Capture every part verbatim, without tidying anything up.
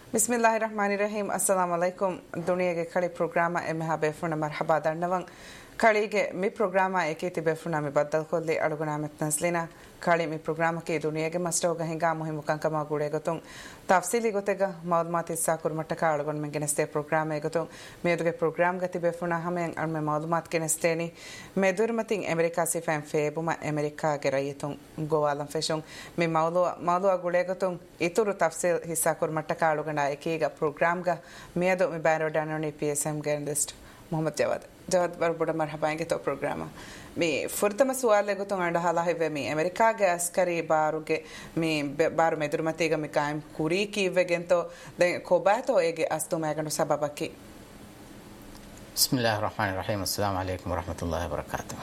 बिस्मिल्लाहिर्रहमानिर्रहीम अस्सलाम वालेकुम दुनिया के खड़े प्रोग्राम एम हाबेफुना मरहबा दंडवंग खड़ी के मी प्रोग्राम एके तिबेफुना में बदल को ले अड़गुना में तंसलेना खड़ी मी प्रोग्राम के दुनिया के मस्टो गहेगा मुहिम मुकांकमा गुड़े गतुं तफसीली गोतेगा मालूमात इस्सा कुरमटका अड़गुन में गिनस्ते प्रोग्राम है गतुं मेदुगे प्रोग्राम गति बेफुना हमें अनमे मालूमात गिनस्तेनी मेदुरमतिंग अमेरिका से फैम फेबुमा अमेरिका के रयतुं गोवालम फेशुं मे मालू मालू गुड़े गतुं इतुरु तफसील हिस्सा कुरमटका अड़गुना एकेगा प्रोग्राम गा मेदु में बैरो डानोनी पीएसएम जर्नलिस्ट मोहम्मद जवाद जवाद बर बुड़ा मरहबाएंगे तो प्रोग्राम में फुर्तम सवाल लेगो तो अंडा हाला है वे में अमेरिका के अस्करी बारू के में बारू में दुर्मती का में कायम कुरी की वेगन तो दे कोबा तो एगे अस्तु में अगनो सबब की बिस्मिल्लाहिर्रहमानिर्रहीम अस्सलाम वालेकुम वरहमतुल्लाहि वबरकातुहू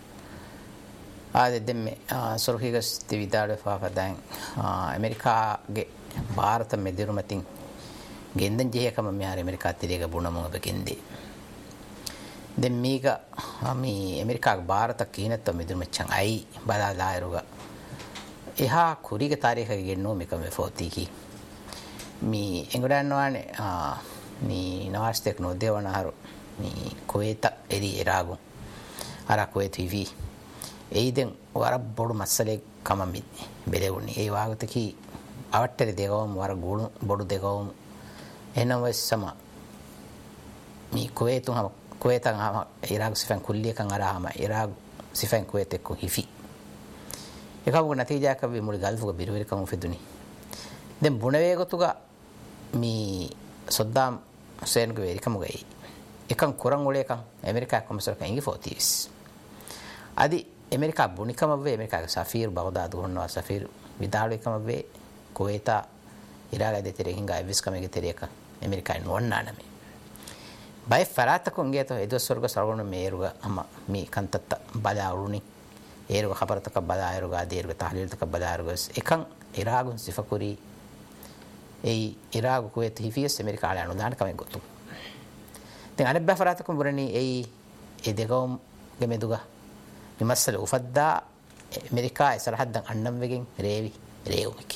आज दिन में सुरखी का स्थिविदार फाफदाएं अमेरिका के भारत में दुर्मती गेंदन जे कम में यार अमेरिका तिरेगा बुणमो बेकिंदी दिन मीगा हमी अमेरिका भारत कीनत तो मिदुर मच्छं आई बदा लायरुगा यहा खुरी के तारीख के गिन्नो में कम फोती की मी इंग्लैंड वाने नी नवास्तेक नो देवनारो नी कुवैत एरी इरागु अरा कुवैत वीवी एइदेन वार बोडु मसले कम मि बेलेउनी ए वागत की आवट्टरे देगवम वार गुणु बोडु देगवम एनवस समा मी कुवैतु हम कुवैत हम इराक सिफन कुल्ली का अरा हम इराक सिफन कुवैत को हिफी एकाबु नतीजा कभी मुड़ी गल्फ को बिरवेर कम फिदुनी देन बुणवे गोतुगा मी सद्दाम हुसैन को वेरिकम गई एकं कुरंग उले का अमेरिका कमसर का इंगी फोतीस आदि अमेरिका बुनिकम अवे अमेरिका का सफीर बगदाद होनो सफीर विदाले कम अवे कुवैता इराक दे तेरे हिंगा विस कम के तेरे का अमेरिका नोन्ना में बाय फरात को इंगे तो एदो स्वर्ग सरगुण में एरुगा हम मी कंतत बला उरुनी एरुगा खबर तक बला एरुगा देरुगा तहलील तक बला एरुगा एकं इराक सिफकुरी ए इराक कुवैत हिफियस अमेरिका आले अनुदान कम गोतु ते अनबे फरात को बुरनी ए ए देगोम गेमेदुगा मसल उफद्दा अमेरिका सरहद अन्नम वेगिन रेवी रेउमिकी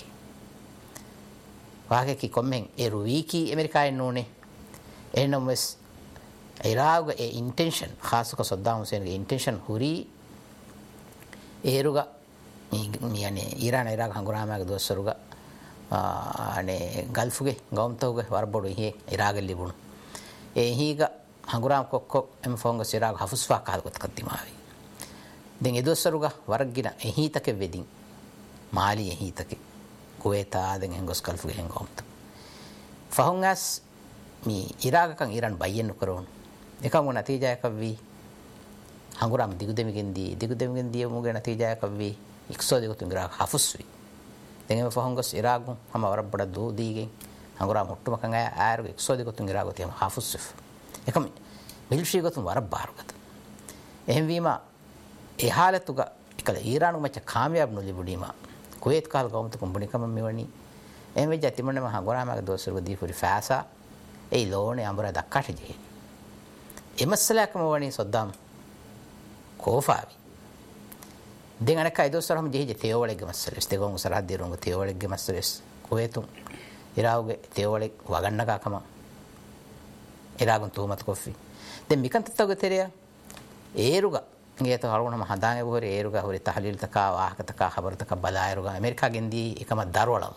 वाके की कमें ए रुवी की अमेरिका नोने एनमस इराक ए इंटेंशन खास को सद्दाम हुसैन के इंटेंशन हुरी एरुगा यानी ईरान इराक हंगुरामा के दोस्तरुगा अने गल्फ के गौमतोगे वरबोडु ही इराक लिबुन ए हीगा हंगुराम कोक्को एम फोंग सिराग हफुस्फा काल को तकद्दिमावी देंगे दोस्तरुगा वरगिना एही तक वेदिन माली एही तक कुवैत आदेंगे हंगोस गल्फ के हंगोमत फहुंगास मी इराक का ईरान बायन करोन एकामो नतीजा कभी हंगुराम दिगुदेमिगिंदी दिगुदेमिगिंदी मुगे नतीजा कभी इक्सो दिगो तुंगरा हाफुस्वी देंगे में फहुंगस इराक हम और बड़ा दो दीगे हंगुराम हुट्टु मकंगा आयर इक्सो दिगो तुंगरा गोति हम हाफुस्व एकम मिलिट्री गो तुम वर बारगत एहम वीमा ए हालतुगा इकल ईरान मच कामयाब नुली बुडीमा कुवैत काल गौम तो कंपनी कम मेवनी एम वे जाति मन में हंगुराम के दोसर को दी पूरी फैसा ए लोने अमरा दक्काट जे ए मसला कम वणी सद्दाम कोफावी देंगने का दोसर हम जे जे तेवले के मसले स्ते गो सरहद दे रोंग तेवले के मसले कुवैत इराक तेवले वगन्न का कम इराक तो मत कोफी दे मिकंत तो तेरिया एरुगा ये तो हरगुण हम हदांगे बोरे एरुगा होरे तहलील तका वाहक तका खबर तका बलायरुगा अमेरिका गिंदी एकम दारवला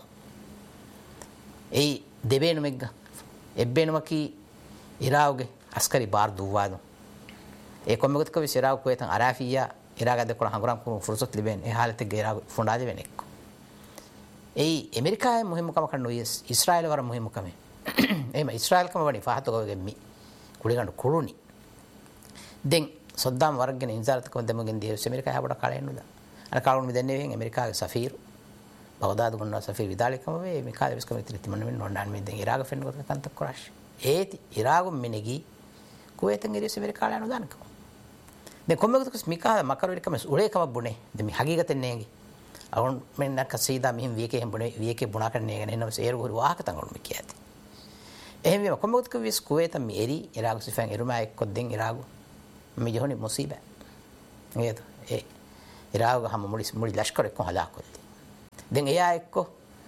ए देबेन मेग एब्बेन मकी इराक अस्करी बार दुवादो ए कोमगत को इराक को तंग अराफिया इराक दे को हंगराम को फुर्सत लिबेन ए हालत के इराक फुंडाजे बेनेक ए अमेरिका है मुहिम कम खंडो यस इस्राएल वर मुहिम कम ए म इस्राएल कम बनी फाहतो को गेमी कुड़िगंड कुड़ुनी दें सद्दाम वर्गन इंजारत को दमगिन दिए अमेरिका है बड़ा काले नुदा अन काउन में देने अमेरिका के सफीर बगदाद गुन्ना सफीर विदाले कम वे मिकाल इसको मित्र मन में नोंडान में देंगे इराक फेन को तंत क्रश एति इराक मिनेगी कुवैत ngiri अमेरिका आले अनुदान को दे कोमे को मिका मकर वे कम उड़े कम बुने दे मी हकीकत नेगी अउन में न कसीदा मिम वे के हम बुने वे के बुना करने ने न से एर गुर वाह तंग में किया थी एम वे कोमे को विस कुवैत मेरी इराक से फैंग इरमा एक को देंगे इराक मी जोनी मुसीबत ये तो ए इराक हम मुड़ी मुड़ी लश्कर को हलाक कर दी देंगे या एक को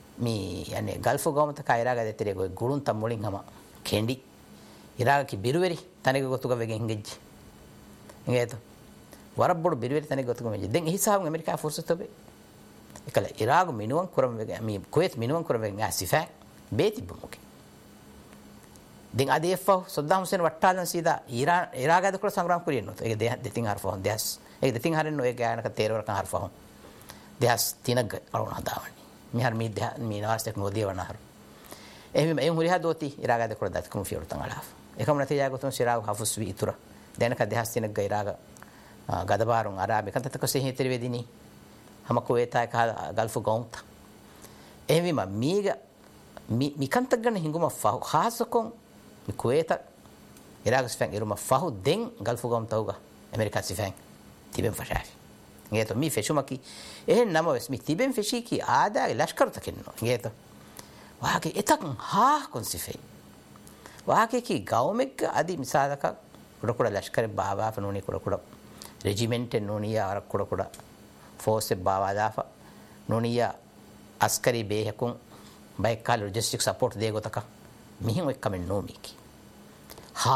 මේ යන්නේ ගල්ෆ් ගොමත කයිරාග දෙතරේ ගොයි ගුරුන් තම් මුලින් හම කෙන්ඩි ඉරාග කි බිරුවෙරි තනික ගොතුක වෙගෙන් ගෙජ්ජි නේද වරබ්බොඩ බිරුවෙරි තනික ගොතුක මෙජි දැන් හිසාව ඇමරිකා ෆුර්සත් ඔබේ එකල ඉරාග මිනුවන් කරම වෙගෙන් මේ කුවේත් මිනුවන් කරම වෙගෙන් ඇසිෆා බේති බමුකේ දැන් අදේෆව සද්දාම් හුසේන් වට්ටාලන් සීදා ඉරාන් ඉරාග දකල සංග්‍රාම කුරියනොත් ඒක දෙතින් හර්ෆෝන් දෙස් ඒක දෙතින් හරින්න ඔය ගානක තේරවරකන් හර්ෆෝන් දෙස් තිනග අරුණ හදාවනි මිහර මේ මේ නාස්තක නොදී වනහර එහෙම එම් හුරිහා දෝති ඉරාග දකල දත් කුම් ෆියර තං අලාෆ එකම නැති ජාගතුන් සිරාග හෆුස් වි ඉතුර දැනක දෙස් තිනග ඉරාග ගදබාරුන් අරාබි කන්තතක සෙහි තෙරෙදිනි හම කුවේතා කා ගල්ෆ් ගොන්ත එහෙම මීග මි මිකන්තක් ගන්න හිඟුම ෆහ ખાસකොන් mi kuweta iraga sifan iruma fahu den galfu gom tawga amerika sifan tiben fashafi ngeto mi feshumaki ehen nama wes mi tiben feshiki aada lashkar takinno ngeto waage etak ha kon sifai waage ki gaumek adi misalaka kuda kuda lashkar baba fanuni kuda kuda regiment noniya arak kuda kuda force baba dafa noniya askari behekun baikal logistic support de gotaka mihin ek kamen no miki ha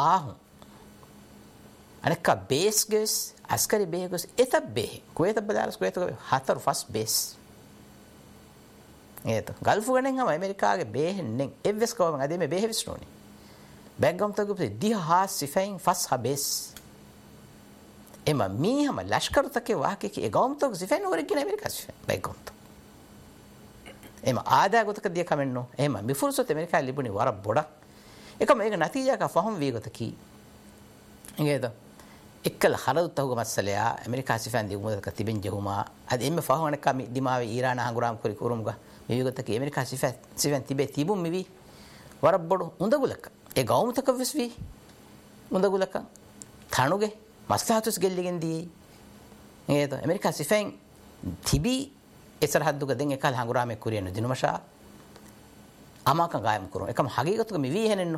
aneka base ges askari base ges eta be kueta badalas kueta hatar first base eto galfu ganen hama amerika ge be nen evs kawmen ade me be hevis noni background tagu pe dia ha sifain first ha base ema mi hama lashkar take wake ki egom tog sifain origin amerika sifain background ema aada gotaka dia kamen no ema mi fursot amerika libuni wara boda එකම ඒක නතිජා ka faham වේගත කි නේද එක්කල හරදු තහුග මස්සලයා America සිෆන් දී උමදක තිබෙන් ජහුමා අද එම්ම ෆහවන කම දිමාවේ ඊරාන හංගුරාම් කුරි කුරුම්ග මේ වේගත කි America සිෆන් සිෆන් තිබේ තිබුම් මිවි වරබ්බඩු උඳගුලක ඒ ගෞමතක විශ්වි උඳගුලක තනුගේ මස්ලාතුස් ගෙල්ලිගෙන් දී නේද ඇමරිකා සිෆන් තිබි එසරහද්දුක දෙන් එකල හංගුරාමේ කුරියන දිනුමෂා අමාක ගායම් කරු එකම හගීගතුක මෙවි හෙනෙන්නු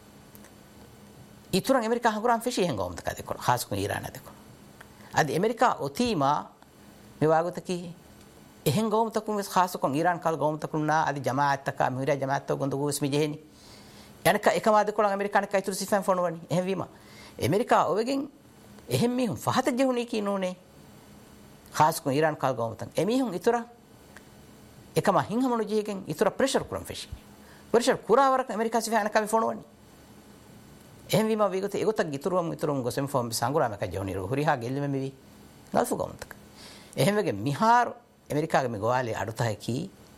ඉතුරුන් ඇමරිකා හංගුරාම් ෆිෂි හෙන් ගොම්ත කදේ කර ખાસ කුන් ඊරාන දේ කර අද ඇමරිකා ඔතීමා මේ වාගතකි එහෙන් ගොම්ත කුන් වෙස් ખાસ කුන් ඊරාන් කල් ගොම්ත කුන්නා අද ජමාඅත් තක මිහිරා ජමාඅත් තක ගොඳ ගොස් මිජෙහෙනි යනක එකම අද කොලන් ඇමරිකාන කයි තුරු සිෆන් ෆොනවනි එහෙන් වීම ඇමරිකා ඔවගෙන් එහෙන් මිහුන් ෆහත ජෙහුනි කිනෝනේ ખાસ කුන් ඊරාන් කල් ගොම්ත එමිහුන් ඉතුරු එකම හින්හමනු ජීගෙන් ඉතුරු ප්‍රෙෂර් කුරම් ෆිෂි ප්‍රෙෂර් කුරාවරක ඇමරිකා සිෆාන කවි ෆොනවනි එහෙන් වීම වේගත ඒගොතක් ගිතුරුම් ඉතුරුම් ගොසෙම් ෆොම් සංගුරාම ක ජෝනි රුහරිහා ගෙල්ලෙම මෙවි ගල්ෆු ගොම්තක එහෙන් වගේ මිහාර ඇමරිකාගේ මේ ගෝවාලේ අඩුතයි කි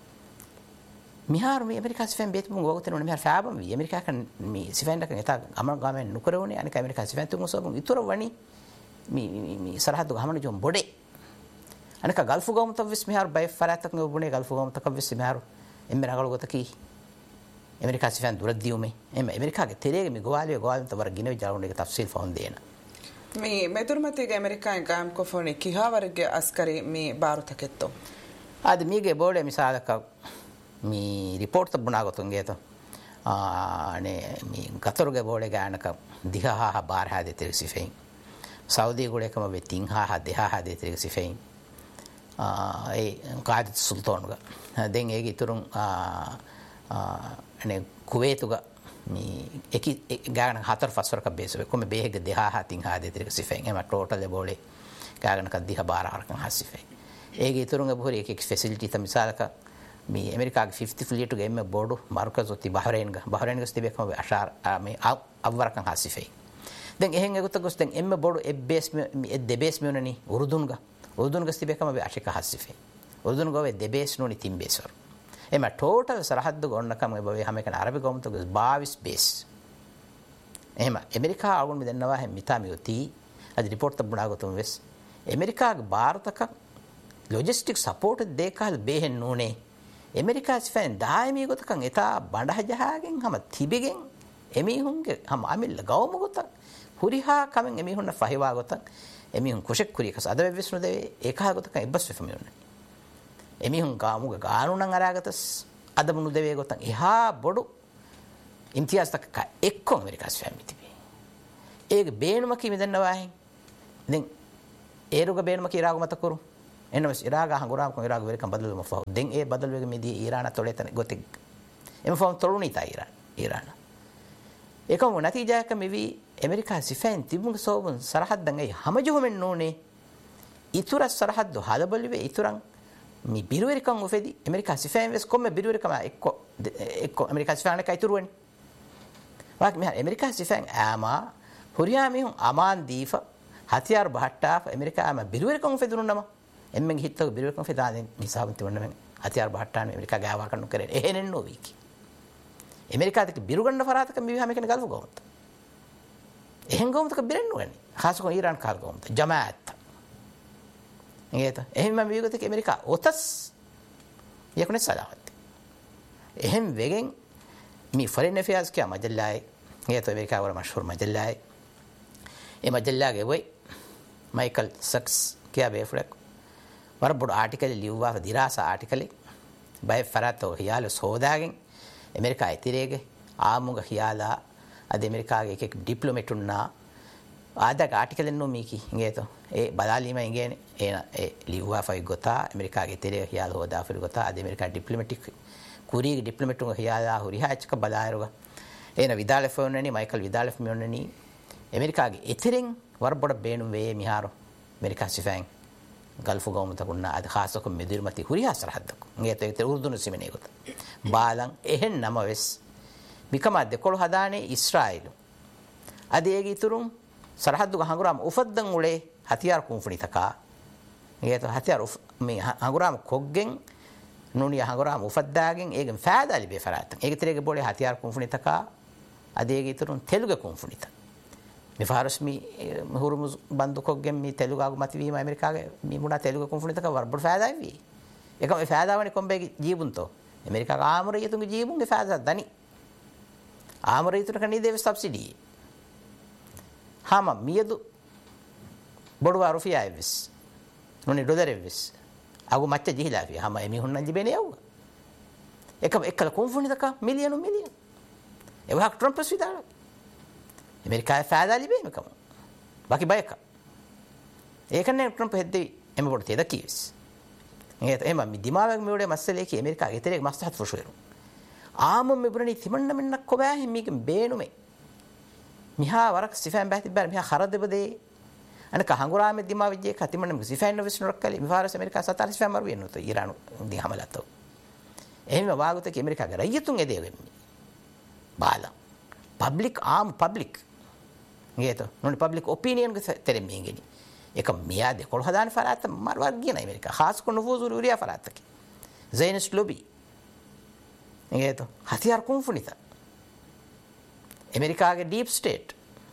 මිහාර මේ ඇමරිකා සිෆාන් බේතුම් ගෝගතන උනේ මිහාර ෆාබම් වි ඇමරිකා කන් මේ සිෆාන් දක එතා ගම ගමෙන් නුකරෝනේ අනික ඇමරිකා සිෆාන් තුන් සොබම් ඉතුරු වණි මේ මේ සරහදු ගමන ජොම් බොඩේ අනික ගල්ෆු ගොම්තක විස් මිහාර බයි ෆරාතක් නුබුනේ ගල්ෆු ගොම්තක විස් මිහාර එම්මෙ නගල ගොතකි ඇමරිකා සිෆාන් දුරදියුමේ එම ඇමරිකාගේ තෙරේගේ මේ ගෝවාලිය ගෝවාලින් තවර ගිනේ ජාරුනේ තෆ්සීල් ෆෝන් දෙන මේ මෙතුරුමතිගේ ඇමරිකාෙන් ගාම් කොෆෝනේ කිහාවරගේ අස්කරි මේ බාරුතකෙත්තෝ ආද මීගේ බෝඩේ මිසාලක මේ රිපෝට් තබුනා ගොතුන්ගේ තෝ අනේ මේ ගතරුගේ බෝඩේ ගානක දිහා බාර හදේ තෙර සිෆෙන් සෞදි ගොඩේකම වෙතින් හා දෙහා හදේ තෙර සිෆෙන් ඒ කාද් සුල්තානුගා දැන් ඒගේ ඉතුරුන් අනේ කුවේතුග මේ එක ගාන හතර ෆස්වරක බේසෙ කොම බේහෙග දෙහා හතින් හදේ තෙර සිෆෙන් එම ටෝටල් බෝඩේ ගානක දිහා බාර හරකන් හසිෆෙන් ඒගේ ඉතුරුන් බොහොරි එක එක ෆැසිලිටි තමිසාලක මේ ඇමරිකාගේ ෆිෆ්ටි ෆ්ලීට් ගේ එම බෝඩු මාර්කස් ඔති බහරේන් ග බහරේන් ගස් තිබෙකම අෂාර් මේ අවවරකන් හසිෆෙන් දැන් එහෙන් එගොත ගොස් දැන් එම බෝඩු එබ්බේස් මේ දෙබේස් මෙුනනි උරුදුන් ග උරුදුන් ගස් තිබෙකම අෂික හසිෆෙන් උරුදුන් ගෝවේ දෙබේස් නොනි තින් බේසර් එම ටෝටල් සරහද්ද ගොන්නකම බවේ හැම එකන අරබි ගොම්ත ගස් බාවිස් බේස් එහෙම ඇමරිකා ආගුන් මෙදන්නවා හැම මිතාමි ඔති අද රිපෝට් තබුණා ගොතුම් වෙස් ඇමරිකාගේ ಭಾರತක ලොජිස්ටික් සපෝට් දෙකල් බෙහෙන් නෝනේ ඇමරිකා ස්ෆෙන් දායමී ගොතකන් එතා බණ්ඩහ ජහාගෙන් හැම තිබෙගෙන් එමිහුන්ගේ හැම අමිල්ල ගවම ගොතක් හුරිහා කමෙන් එමිහුන්න ෆහිවා ගොතක් එමිහුන් කුෂෙක් කුරියකස් අද වෙවිස්නු දෙවේ ඒකහ ගොතකන් එබ්බස් වෙෆමියුන්න එමිහුන් ගාමුග ගානුණන් අරාගතස් අදමුණු දෙවේ ගොතන් එහා බොඩු ඉම්තියාස් තක එක්කො ඇමරිකා ස්ෆෙන් මිතිබේ ඒක බේනුම කි මෙදන්නවා හෙන් දැන් ඒරුග බේනුම කි රාගු මත කරු එනවස් ඉරාග හංගුරාම කො ඉරාග වෙරකම් බදලුම ෆෝ දෙන් ඒ බදල් වෙග මෙදී ඊරාන තොලෙතන ගොතෙක් එම ෆෝම් තොලුනි තා ඊරාන ඊරාන එකම නතිජාක මෙවි ඇමරිකා සිෆෙන් තිබුණු සෝබන් සරහද්දන් ඒ හැමජොමෙන් නෝනේ ඉතුර සරහද්ද හදබලිවේ ඉතුරන් මේ බිරුවරිකම් උෆෙදි ඇමරිකා සිෆෙන් වෙස් කොම්ම බිරුවරිකම එක්ක එක්ක ඇමරිකා සිෆාන කයි තුරුවනි වාක් මෙහා ඇමරිකා සිෆෙන් ආමා හුරියා මිහුන් අමාන් දීෆ හතියාර බහට්ටා ඇමරිකා ආම බිරුවරිකම් උෆෙදුනනම එම්මෙන් හිටව බිරුවරිකම් උෆෙදාදෙන් හිසාබන් තිවන්නම හතියාර බහට්ටාන ඇමරිකා ගාවා කන්නු කරේ එහෙනෙන් නොවීකි ඇමරිකාදක බිරුගන්න ෆරාතක මිවි හැම කෙනෙක් ගල්ෆ ගොමත එහෙන් ගොමතක බිරෙන්න ඕනේ ખાસකෝ ඊරාන් කාල් ගොමත ජමාඅත් නේද එහෙම මියුගත ඇමරිකා ඔතස් යකුනේ සලාවත් එහෙන් වෙගෙන් මේ ෆොරේන් අෆෙයර්ස් කිය මජල්ලායි නේද ඇමරිකා වල මෂහූර් මජල්ලායි ඒ මජල්ලාගේ වෙයි මයිකල් සක්ස් කිය බේෆ්‍රෙක් වර බොඩ ආටිකල් ලියුවා දිරාසා ආටිකල් බයි ෆරාතෝ හියාල සෝදාගෙන් ඇමරිකා ඉතිරේගේ ආමුග හියාලා අද ඇමරිකාගේ එක එක ඩිප්ලොමැට් උන්නා ආදක ආටිකල් එන්නෝ මීකි නේද ඒ බදාලීම ඉංගේනේ ඒ ඒ ලියුවා ෆයි ගොතා ඇමරිකාගේ ඉතිරේ හියාල හොදා ෆරි ගොතා අද ඇමරිකා ඩිප්ලොමැටික් කුරීගේ ඩිප්ලොමැට් උන්ග හියාලා හුරිහාච්ක බදායරුග එන විදාලෙෆ් වොන්නනි මයිකල් විදාලෙෆ් මියොන්නනි ඇමරිකාගේ ඉතිරෙන් වරබොඩ බේනු වේ මිහාරෝ ඇමරිකා සිෆෙන් ගල්ෆ් ගොමත කුන්නා අද ખાસකෝ මෙදිරමති හුරිහා සරහද්දක නේද ඒ උර්දුන සිමනේ ගොත බාලන් එහෙන් නම වෙස් මිකම දෙකොළ හදානේ ඉස්රායිල් අද ඒග ඉතුරුම් සරහද්දු හංගුරාම උෆද්දන් උලේ හතියාර කුම්ෆුනි තකා නේද හතියාර මේ හංගුරාම කොග්ගෙන් නුනිය හංගුරාම උෆද්දාගෙන් ඒගෙන් ෆෑදාලි බේෆරාත ඒක තරේගේ බෝලේ හතියාර කුම්ෆුනි තකා අද ඒග ඉතුරුම් තෙලුග කුම්ෆුනි තක මේ ෆාරස් මි හුරුමුස් බන්දුකොග්ගෙන් මේ තෙලුගාගු මත වීම ඇමරිකාගේ මේ මුණා තෙලුග කුම්ෆුනි තක වරබඩ ෆෑදායි වී ඒක මේ ෆෑදාවනේ කොම්බේගේ ජීබුන්තෝ ඇමරිකා ආමරයතුන්ගේ ජීබුන්ගේ ෆෑදා දනි ආමරයතුන කණී දේව සබ්සිඩි हामा मियदु बड़वा रुफिया एविस नुने डॉलर एविस आगु मच्चे जिहिलाफी हामा एमी हुन्नन जिबेने याव एक एकल कोंफुनी तक मिलियन मिलियन एवा ट्रम्प स्विदाल अमेरिका फायदा लिबे मकम बाकी बायक ඒකනේ ट्रम्प හෙද්දි එම පොඩ තේද කීස් නේද එම මි දිමාවෙන් මෙවලේ මස්සලේ කී ඇමරිකා ගෙතරේ මස්සහත් ෆොෂුරු ආම මෙබරණි තිමන්න මෙන්න කොබෑ හිමික බේනුමේ මිහා වරක් සිෆෑන් බැති බර මිහා خرදෙබදේ අනක හංගුරාමේ දිමා විජේ කතිමන්න සිෆෑන් නොවිස්නරක් කලි මිෆාරස් ඇමරිකා සතර සිෆෑන් මරු වෙනොත ඊරානු දී හමලතෝ එහෙම වාගුත කී ඇමරිකා ග රයිතුන් එදේ වෙන්නේ බාලා පබ්ලික් ආම් පබ්ලික් නේද නොනි පබ්ලික් ඔපිනියන් ගෙ තෙරෙමින්ගෙනි එක මියා දෙකොළ හදාන ෆරාත මරවර් ගියන ඇමරිකා ખાસ කො නෆූසු රුරියා ෆරාතකි زينس لوبي නේද හතියාර කුම්ෆුනිත ඇමරිකාගේ ඩීප් ස්ටේට්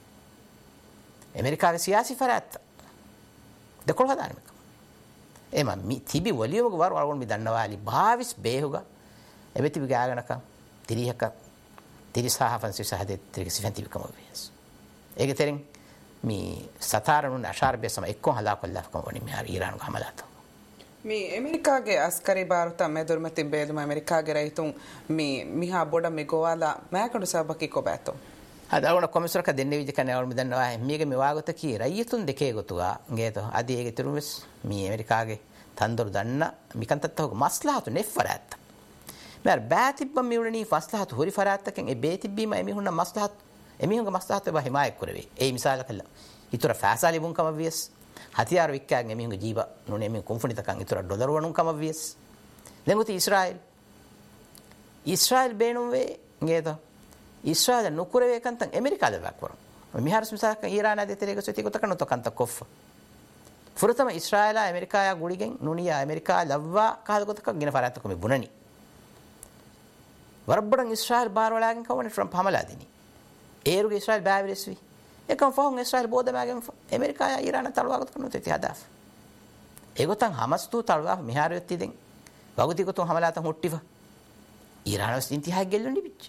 ඇමරිකාගේ සියාසි ෆරාත දෙකොළ හදාන එක එම මි තිබි වලියමක වර වරගොන් මි දන්නවාලි භාවිස් බේහුග එබෙති විගාගනක තිරිහක තිරිසහෆන් සිසහදේ තිරික සිෆන්ති විකම වෙස් ඒක තෙරින් මි සතාරණුන් අශාරබේ සම එක්කෝ හලා කොල්ලාෆකම වනි මිහාර ඊරාන් ගහමලාත මේ ඇමරිකාගේ අස්කරි ಭಾರತ මෙදුර්මති බේදුම ඇමරිකාගේ රයිතුන් මේ මිහා බොඩ මේ ගෝවාලා මෑකඩු සබකි කොබෑතෝ අදවන කොමිසරක දෙන්නේ විදිහ කනේ වල මෙදන්නවා මේක මේ වාගත කී රයිතුන් දෙකේ ගොතුවා ගේතෝ අදී ඒගේ තුරුමස් මේ ඇමරිකාගේ තන්දොර දන්න මිකන්තත්තව මස්ලාහතු නෙෆරාත් මර බෑතිබ්බ මිවුණනි ෆස්ලාහතු හොරි ෆරාත්තකෙන් ඒ බේතිබ්බීම එමිහුන්න මස්ලාහත් එමිහුන්ගේ මස්ලාහත් ව හිමායක් කරවේ ඒ මිසාල කළා ඊතර ෆාසාලි බුන් කම වියස් හතියාර වික්කයන් එමිහුන්ගේ ජීව නුනේ එමිහුන් කොන්ෆිනිතකන් ඊතර ඩොලර් වණුන් කම වියස් දෙමුති ඉස්රායිල් ඉස්රායිල් බේනුම් වේ ගේතෝ ඉස්රායිල් නුකුරවේ කන්තන් ඇමරිකාද වක්වර මිහාරස් මිසාක ඊරාන දෙතරේක සෙති කොතකන තොකන්ත කොෆ ෆුරතම ඉස්රායිල් ඇමරිකාය ගුලිගෙන් නුනියා ඇමරිකා ලව්වා කාල කොතක ගින ෆරාතක මේ බුණනි වරබ්බඩන් ඉස්රායිල් බාරවලාගෙන් කවන ට්‍රම්ප් හමලාදිනි ඒරුගේ ඉස්රායිල් බෑවිරස්වි එකම් ෆෝන් ඉස්රායිල් බෝදමාගෙන් ඇමරිකාය ඊරාන තලවාගත කරනු තෙති හදාෆ ඒගොතන් හමස්තු තලවා මිහාරයොත්ති දෙන් වගති කොතන් හමලාතන් හොට්ටිව ඊරානස් ඉන්තිහා ගෙල්ලුනි බිච්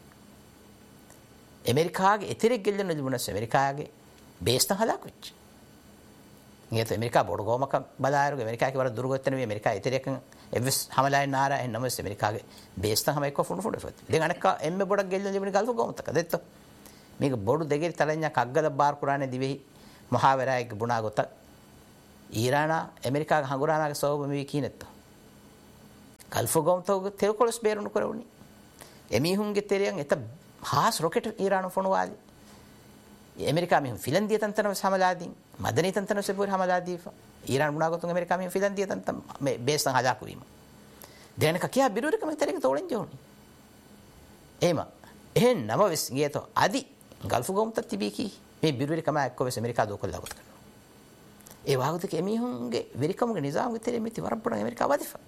ඇමරිකාගේ එතරෙක් ගෙල්ලන දුනස් ඇමරිකාගේ බේස්තන් හදාකුච්ච නියත ඇමරිකා බොඩගෝමක බලායරුගේ ඇමරිකාගේ වර දුර්ගොත්තන වේ ඇමරිකා එතරෙක් එවස් හමලායි නාරා එන්නම ඇමරිකාගේ බේස්තන් හැම එක්ක ෆුණු ෆුණු ෆොත් දෙක අනක එම්මෙ බොඩක් ගෙල්ලන දිබුනි ගල්ෆ ගෝමතක දෙත්ත මේක බොඩු දෙකේ තලඤ්ඤා කග්ගල බාර් කුරානේ දිවෙහි මහාවරායක බුණා ගොත ඊරාන ඇමරිකාගේ හඟුරානාගේ සෝබ මේ කීනෙත්ත ගල්ෆ් ගොම්තෝගේ තෙල්කොලස් බේරුණු කරවුනි එමිහුන්ගේ තෙරියන් එත හාස් රොකට් ඊරාන ෆොනවාලි ඇමරිකා මිහුන් ෆිලන්දිය තන්තන සමලාදීන් මදනී තන්තන සෙපුර හමලාදී ඊරාන මුණාගතුන් ඇමරිකා මිහුන් ෆිලන්දිය තන්තම් මේ බේසන් හදාකු වීම දෙනක කියා බිරුරකම තෙරික තෝලෙන් ජෝනි එම එහෙන් නම වෙස් ගියතෝ අදි ගල්ෆ් ගොම්ත තිබී කි මේ බිරුරකම එක්ක වෙස් ඇමරිකා දෝකල් දාගත කරනවා ඒ වාගතුක එමිහුන්ගේ වෙරිකමුගේ නිසාම්ගේ තෙරිය මිති වරප්පණ ඇමරිකා වදිෆා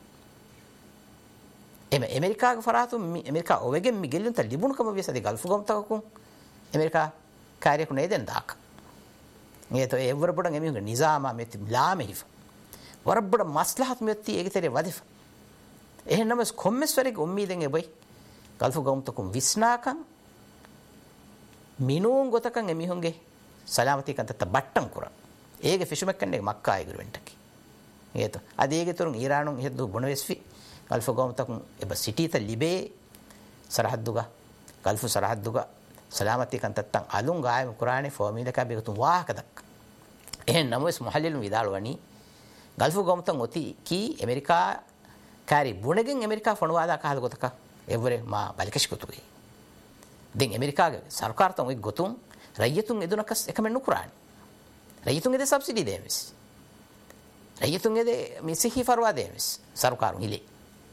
එම ඇමරිකාගේ ෆරාතු ඇමරිකා ඔවෙගෙන් මිගෙල්ලුන්ත ලිබුණකම වෙසදී ගල්ෆ් ගොම්තකකුන් ඇමරිකා කාර්යකු නේදෙන් දාක මේතෝ ඒ වරප්පණ එමිහුන්ගේ නිසාම මෙති ලාමෙහිෆ වරප්පණ මස්ලහත් මෙති ඒගේ තෙරිය වදිෆා එහෙන් නම කොම්මස් වරේ උම්මීදෙන් එබයි ගල්ෆ් ගොම්තකුන් විස්නාකන් මිනුන් ගොතකන් එමිහුන්ගේ සලාමති කන්තත බට්ටම් කුරා ඒගේ ෆිෂුමක් කන්නේ මක්කා ඉගුරෙන්ටකි ඒත අදීගේ තුරුන් ඊරානුන් හෙද්දු බොනවෙස්ෆි ගල්ෆ් ගොම්තකුන් එබ සිටීත ලිබේ සරහද්දුගා ගල්ෆ් සරහද්දුගා සලාමති කන්තත්තන් අලුන් ගායම කුරානේ ෆෝමිලක බෙගතුන් වාහකදක් එහෙන් නමස් මුහල්ලිලුන් විදාලවනි ගල්ෆ් ගොම්තන් ඔති කී ඇමරිකා කාරි බුණගෙන් ඇමරිකා ෆොනවාදා කහල ගොතක එවරේ මා බලිකෂිකුතුයි දෙන් ඇමරිකාගේ සරකාරතන් ඔයි ගොතුන් රයියතුන් එදුනකස් එකමෙන් නුකුරානේ රයියතුන් එදේ සබ්සිඩි දෙමිස් රයියතුන් එදේ මිසිහි ෆරවා දෙමිස් සරකාරුන් හිලේ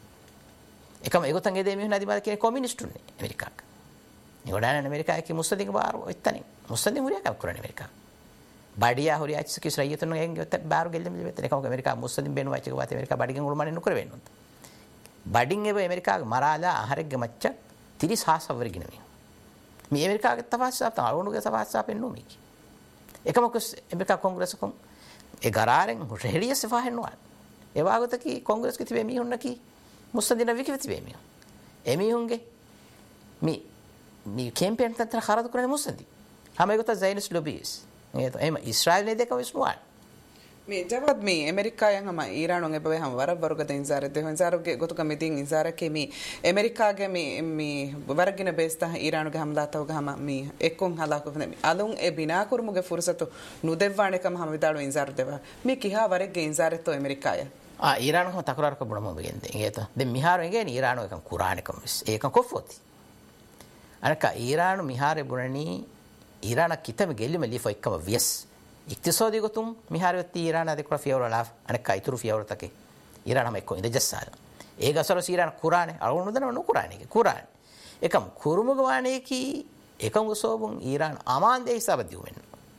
එකම ඒගොතන් එදේ මිහුන අදිමාද කියන කොමියුනිස්ටුනේ ඇමරිකාක නිගොඩාන ඇමරිකාගේ මුස්ලිම් බාරු එත්තනේ මුස්ලිම් හුරියා කම් කරන්නේ ඇමරිකා බඩියා හුරියා කිස් රයියතුන් ගෙන් බාරු ගෙල්ලෙම ඉවත එකම ඇමරිකා මුස්ලිම් බේනු වයිචක වාත ඇමරිකා බඩිගෙන් උරුමන්නේ නුකර වෙන්නොත් බඩින් එබ ඇමරිකාගේ මරාලා ආහාරෙක්ගේ මච්ච තිරිස් හාසවරගෙන මේ මේ ඇමරිකාගේ තවස්සාප් තම අලුණුගේ තවස්සාපෙන් නෝ මේක එකම ඇමරිකා කොංග්‍රස් කොන් ඒ ගරාරෙන් රෙලිය සෆාහෙන්නවා ඒ වාගතකි කොංග්‍රස් කි තිබේ මිහුන්නකි මුස්ලිම් විකි තිබේ මිහ එමිහුන්ගේ මේ මේ කැම්පේන් තත්ත ખරද කරන්නේ මුස්ලිම් හැම එකත සයිනිස් ලොබිස් ඒ එම ඊශ්‍රායල් නේ දෙක විශ්නුවා මේ ජවත් මේ ඇමරිකායන් හැම ඊරානුන් එබවේ හැම වර වරුගද ඉන්සාර දෙ හොන්සාරුගේ ගොතුක මෙදින් ඉන්සාරකේ මේ ඇමරිකාගේ මේ මේ වරගින බේස්ත ඊරානුගේ හම්ලාතවගේ හැම මේ එක්කොන් හලාකු අලුන් ඒ බිනා කුරුමුගේ ෆුර්සතු නුදෙව්වාණකම හැම විදාලු ඉන්සාර දෙව මේ කිහා වරගේ ඉන්සාරෙතෝ ඇමරිකාය ආ ඊරානු හම තකරාරක බුණ මොබගෙන් දෙන් ඒත දැන් මිහාර එගේ ඊරානු එකන් කුරාණකම ඒකන් කොෆොති අනක ඊරානු මිහාරේ බුණනි ඊරාන කිතම ගෙල්ලිම ලිෆෝ එක්කම වියස් ඉක්තිසෝදී ගොතුම් මිහාරෙත්ති ඊරාන දෙකර ෆියවරලා අනක අයිතුරු ෆියවරතකේ ඊරානම එක්ක ඉඳජස්සාල ඒ ගසල ඊරාන කුරානේ අරුණු දනව නුකුරානේ කුරානේ එකම කුරුමුග වානේ කි එකම සෝබුන් ඊරාන අමාන්දේ හිසබ දියුවෙන්න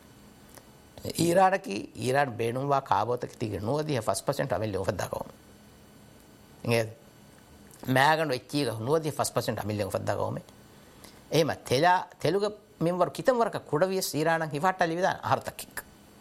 ඊරාන කි ඊරාන බේනුම් වා කාබෝතක තිගේ නෝදී ෆස් පර්සන්ට් අමෙල් ඔෆද්දාකෝ ඉංගේ මෑගන වෙච්චි ග නෝදී ෆස් පර්සන්ට් අමෙල් ඔෆද්දාකෝ මේ එහෙම තෙලා තෙලුග මෙම්වර කිතම් වරක කුඩවියස් ඊරාන හිෆාට්ටලි විදාන අහර්තකික්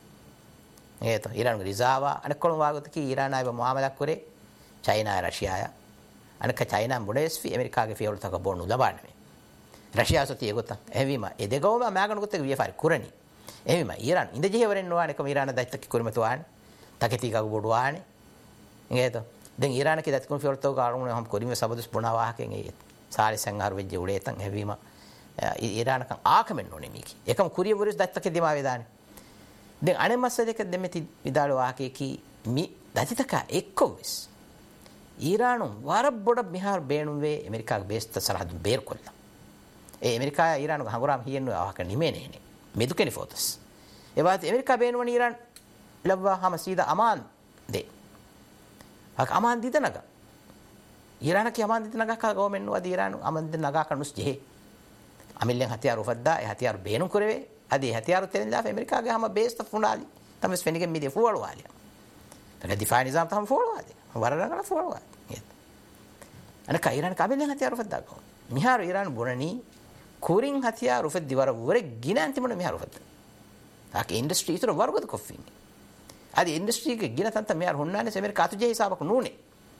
ඒත ඊරාන් රිසාවා අනකොළම වාගතකි ඊරාන අයව මුආමලක් කරේ චයිනා රෂියාය අනක චයිනා මොඩෙස්ෆි ඇමරිකාගේ ෆියවල් තක බොන්නු ලබන්නේ රෂියා සතිය ගොත එවිම ඒ දෙගොම මෑගන ගොත වියෆාරි කුරණි එවිම ඊරාන් ඉඳජේ වරෙන් නොවානේ කම ඊරාන දයිත්තක කුරමතුවානේ තකති කග බොඩුවානේ ඒත දැන් ඊරාන කි දත්කුන් ෆියවල් තක ආරුණ හම් කොරිම සබදස් බොනා වාහකෙන් ඒ සාරි සංහාර වෙජ්ජ උඩේ තන් එවිම ඊරාන කන් ආකමෙන් නොනේ මේකි එකම කුරිය වරස් දත්තක දිමා වේදානේ දැන් අනේ මස්සලක දෙමෙති විදාල වාකේ කි මි දතිතක එක්කොවිස් ඊරානු වරබ්බොඩ මිහාර බේණුම් වේ ඇමරිකාගේ බේස්ත සරහදු බේර් කොල්ලා ඒ ඇමරිකා ඊරානු හංගුරාම හියන්නු ආවක නිමේනේනේ මෙදුකෙනි ෆෝතස් ඒ වාත් ඇමරිකා බේණුවන ඊරාන් ලව්වා හම සීදා අමාන් දේ අක අමාන් දිතනක ඊරාන කි අමාන් දිතනක කා ගෝමෙන් වද ඊරානු අමාන් දිතනක කනුස් ජෙහි අමිල්ලෙන් හතියාර උෆද්දා ඒ හතියාර බේණු කරවේ අදී හතියාර තෙන්ලා ඇමරිකාගේ හැම බේස්ත ෆුනාලි තමයි ස්පෙනිගෙන් මිදේ ෆුවල වාලිය තක දිෆා නිසාම් තම ෆුවල වාලිය වරරගල ෆුවල වාලිය අන කයිරාන කබෙල්ලෙන් හතියාර උෆද්දා ගෝ මිහාර ඊරාන බොනනි කුරින් හතියාර උෆද්දි වර වර ගින අන්තිමන මිහාර උෆද්දා තාක ඉන්ඩස්ට්‍රි ඉතර වර්ගද කොෆින් අදී ඉන්ඩස්ට්‍රි එක ගින තන්ත මිහාර හොන්නානේ ඇමරිකා තුජේ හිසාබක නූනේ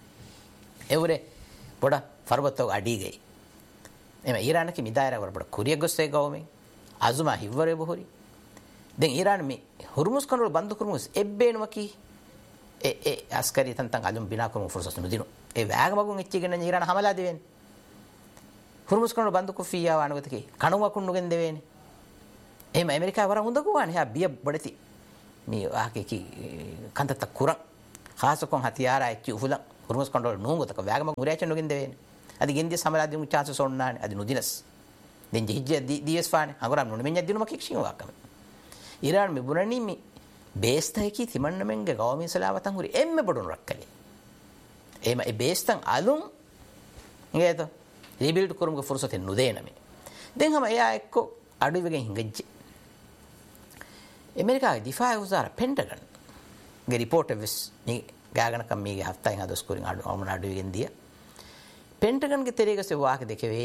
එවරේ පොඩ ෆර්බතෝ අඩි ගයි එම ඊරාන කි මිදායර වර පොඩ කුරිය ගොස්සේ ගෝමේ අසුමා හිවරේ බොහොරි දැන් ඊරාන මේ හුර්මුස් කනවල බන්දු කුරුමුස් එබ්බේනම කි ඒ ඒ අස්කරි තන්තන් අලුම් බිනා කුරුමු ෆොර්සස් නුදිනු ඒ වැග මගුන් එච්චිගෙන ඊරාන හමලා දෙවෙන්නේ හුර්මුස් කනවල බන්දු කුෆියා වණගතකේ කණුව කුණුගෙන් දෙවෙන්නේ එහෙම ඇමරිකාව වර හොඳ ගෝවානේ හා බිය බඩති mi ake ki kanta ta kurang khas kon hatiara echi ufulan hormuz control nungo ta wagama muriacha nogin devene adi gendi samaladi mu chance sonnani adi nudinas den jihje ds fane agoram nunu menya dinuma kikshin wakame iran me bunani mi besta ki timanna menge gawami salawatan huri emme bodun rakkali ema e bestan alum ngeto rebuild kurumge fursate nudena me den hama eya ekko aduwegen hingajje amerika difaa wazara pentagon ge report vis ni gagana kam mege haftain ados kurin adu amna aduwegen dia pentagon ge terega se waake dekeve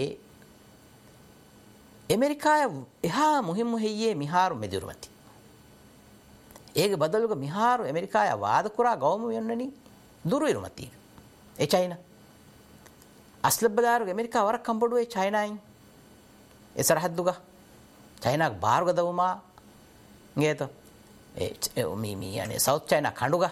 amerika eha muhimmu heyye miharu medurmati ege badaluga miharu amerika ya waada kura gawmu yonnani duru irumati e china aslabadaru amerika warak kambodu e china in e sarhadduga china baruga dawuma ngeto e mi mi yani south china kanduga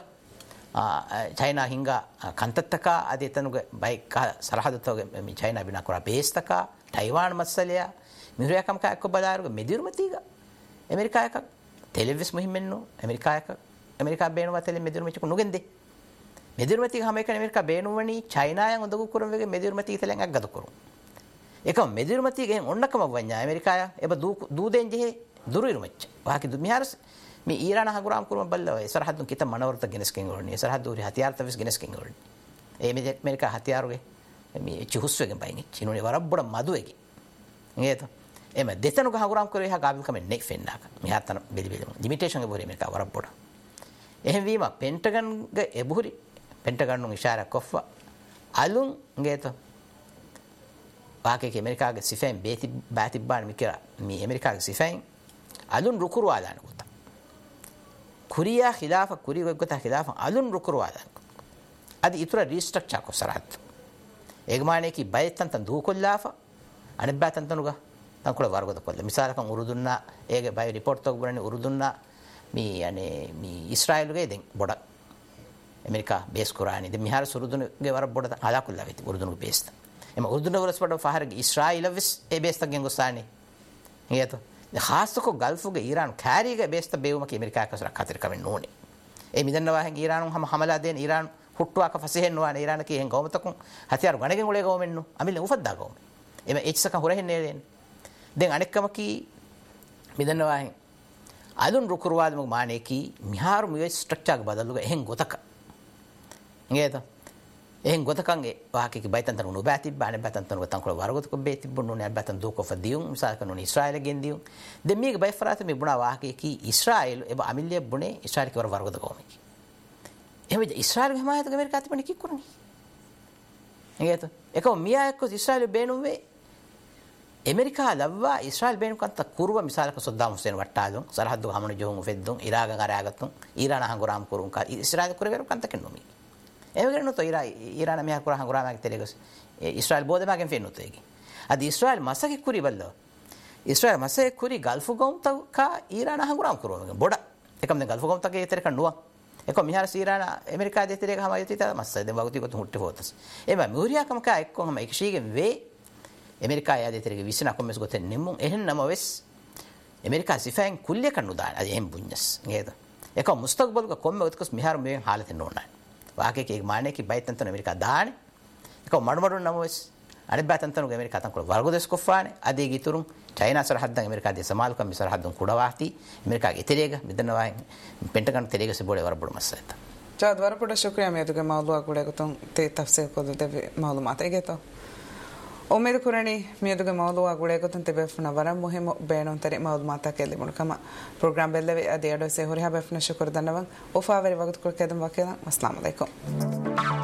china hinga kantattaka ade tanuga bai ka sarhadatoge mi china bina kura bestaka taiwan masaliya mihuriyakam ka ekko badaruga medirmatiga amerika ka televis muhimmenno amerika ka amerika beenuwa tele medirmati ko nugende medirmati hama ekane amerika beenuwani china yan odagu kurumwege medirmati telen aggadu kurum ekam medirmati gen onnakama wanya amerika ya eba du du denje duru irumacca waaki du miharas mi iran haguram kurum ballawa sarhadun kita manawarta genesken gorni sarhaduri hatiyar tavis genesken gorni e me amerika hatiyaruge mi chihuswegen baingi chinuni warabboda maduwege ngeto ema detanuga haguram kore ha gabil kame ne fennaka mi hatana beli beli limitation ge bori amerika warabboda ehem wima pentagon ge ebuhuri pentagon nu ishara koffa alun ngeto waake ke amerika ge sifen beti bati ban mi kira mi amerika ge sifen alun rukuru adan kuta kuriya khilafa kuri go gota khilafa alun rukuru adan adi itura restructure ko sarat egmane ki baytan tan du kollafa anibatan tanuga tan kula wargo da kolla misala kan urudunna ege bay report to burani urudunna mi ane mi israel ge den boda amerika base qurani de mihar surudun ge war boda ala kulla veti urudun base ema urudun wala spado fahar ge israel vis e base ta gen gosani ngeto de khas ko gulf ge iran carry ge base ta beuma ki amerika ka sura khatir kamen none e midanna wa hen iran hama hamala den iran hutwa ka fasehen no iran ki hen gawmatakun hatiyar ganegen ule gawmenno amile ufadda gawme ema echsaka horahen ne den den anekkama ki midanna wa hen adun rukurwad mu mane ki miharu mu structure ge badaluga hen gotaka ngeto ehen gotakange waake ki baitan tanu no bati bane batan tanu tan ko wargot ko beti bunu ne batan do ko fadium misal kanu ni israel gen dium de mi ge bai farata mi buna waake ki israel eba amilye bune israel ki war wargot ko mi ebe israel ge himayat ge amerika atipani ki kurni ngeto eko miya ekko israel beenuwe amerika lavwa israel beenu kanta kurwa misal ka saddam hussein wattadun sarhaddu hamunu johun feddun iraga garagatun iran hangoram kurun ka israel kurwe kanta kenno mi එවගෙන તો ඉරා ඉරාන මෙහා කුරා හංගුරාමක් තෙලෙගස් ඉස්රායල් බෝදමාගෙන් ෆෙන්නොතේගි අද ඉස්රායල් මසකි කුරි බල්ල ඉස්රායල් මසකි කුරි gulf ගොම්ත කා ඉරාන හංගුරාම කරවගෙන බොඩ එකම් දැන් gulf ගොම්ත ගේ තෙරක නුවා එක මිහාර ඉරාන America දෙතරේ ගහම යතිත මස්සයි දැන් වගති කොට හුට්ටි ෆෝතස් එබ මිහුරියාකම කා එක්කොම හම එකශීගෙන් වේ ඇමරිකා යා දෙතරේ විසින කොම්මස් ගොතෙන් නිමුන් එහෙන් නම වෙස් ඇමරිකා සිෆෙන් කුල්ලිය කන්නු දාන අද එම් බුඤ්ඤස් නේද එක මුස්තක්බල් ක කොම්ම උත්කස් මිහාර මෙන් حالت නෝනා वाके के माने की बाइतन तो अमेरिका दाने को मडमडु नमोस अने बातन तो अमेरिका तन को वर्गो देश को फाने अदे गितुरु चाइना सरहद अमेरिका दे समाल कम सरहद कुडवाती अमेरिका के तेरेगा मिदनवा पेंटागन तेरेगा से बोले वरबुड मसता जाद वरबुड शुक्रिया मेदुगे मौलुआ गुडे को ते तफसील को दे मालूमात है तो उम्मीद कुरणी मेदुगे मौलुआ गुडे को ते बेफना वरम मुहिम बेनों तरे मालूमात के लिए मुनकमा प्रोग्राम बेले अदे अडो से होरिया बेफना शुक्र दनवन उफावरी वक्त को केदम वकेला अस्सलाम वालेकुम